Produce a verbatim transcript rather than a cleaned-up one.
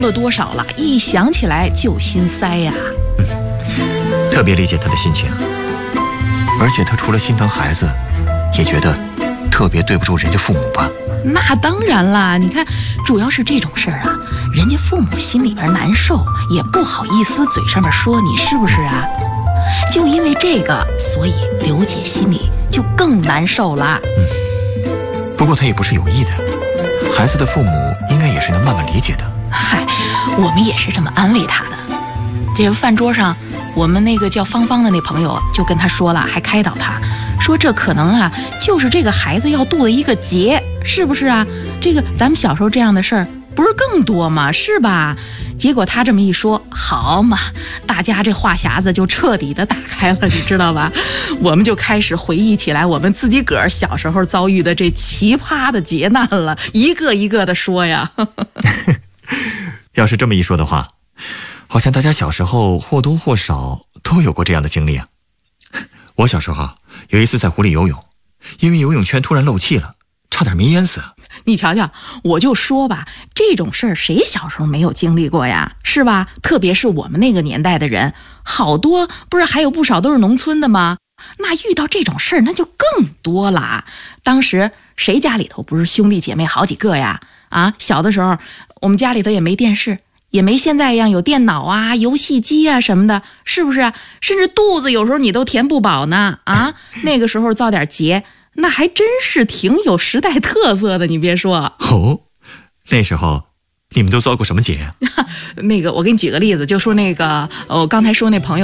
了多少了，一想起来就心塞呀。 嗯，特别理解他的心情，而且他除了心疼孩子，也觉得特别对不住人家父母吧。 那当然啦，你看，主要是这种事儿啊，人家父母心里边难受，也不好意思嘴上面说你，是不是啊？就因为这个，所以刘姐心里就更难受了。 嗯，不过她也不是有意的，孩子的父母应该也是能慢慢理解的。 嗨，我们也是这么安慰她的。这个饭桌上，我们那个叫芳芳的那朋友就跟她说了，还开导她说，这可能啊就是这个孩子要度的一个劫，是不是啊？这个咱们小时候这样的事儿不是更多吗？是吧？结果他这么一说，好嘛，大家这话匣子就彻底的打开了，你知道吧？我们就开始回忆起来我们自己个儿小时候遭遇的这奇葩的劫难了，一个一个的说呀。 要是这么一说的话，好像大家小时候或多或少都有过这样的经历啊。我小时候有一次在湖里游泳，因为游泳圈突然漏气了，差点没淹死。 你瞧瞧，我就说吧，这种事儿谁小时候没有经历过呀，是吧？特别是我们那个年代的人，好多不是还有不少都是农村的吗？那遇到这种事儿那就更多了。当时谁家里头不是兄弟姐妹好几个呀？啊，小的时候我们家里头也没电视，也没现在一样有电脑啊、游戏机啊什么的，是不是啊？甚至肚子有时候你都填不饱呢啊！那个时候遭点劫，那还真是挺有时代特色的，你别说。 哦，那时候你们都遭过什么劫呀？ 那个我给你举个例子，就说那个我刚才说那朋友